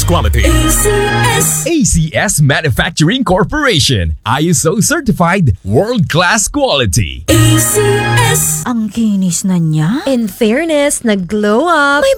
quality. ACS Manufacturing Corporation. ISO certified world-class quality. Ang kinis na niya. In fairness, nag-glow up. May